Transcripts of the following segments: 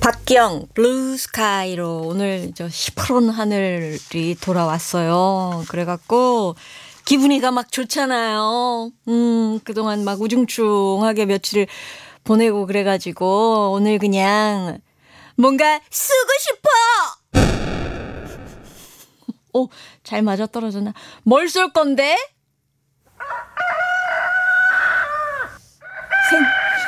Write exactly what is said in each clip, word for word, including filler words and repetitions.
박기영 블루 스카이로 오늘 저 시퍼런 하늘이 돌아왔어요. 그래갖고 기분이가 막 좋잖아요. 음, 그동안 막 우중충하게 며칠을 보내고 그래가지고 오늘 그냥 뭔가 쓰고 싶어. 오, 잘 맞아떨어졌나? 뭘 쏠 건데? 생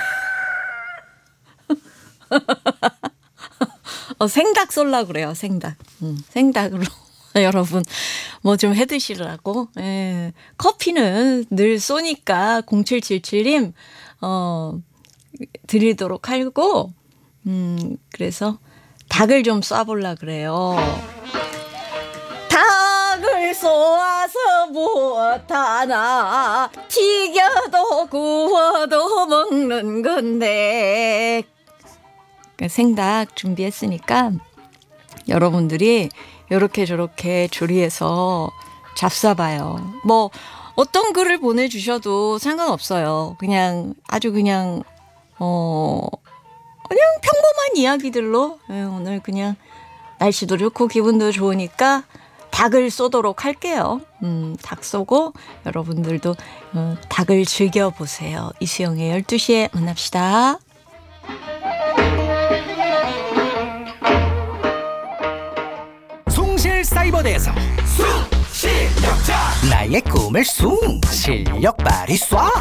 어, 생닭 쏠라 그래요. 생닭. 음, 생닭으로 여러분 뭐 좀 해드시라고. 예. 커피는 늘 쏘니까 공칠칠칠님 어, 드리도록 하고 음, 그래서 닭을 좀 쏴보려 그래요. 닭을 쏘아서 무엇하나 튀겨도 구워도 먹는 건데. 생닭 준비했으니까 여러분들이 요렇게 저렇게 조리해서 잡숴봐요. 뭐 어떤 글을 보내주셔도 상관없어요. 그냥 아주 그냥 어 그냥 평범한 이야기들로 오늘 그냥 날씨도 좋고 기분도 좋으니까 닭을 쏘도록 할게요. 음, 닭 쏘고 여러분들도 어, 닭을 즐겨보세요. 이수영의 열두 시에 만납시다. 사이버대에서 숭 실력자 나의 꿈을 숭 실력 발휘 쏴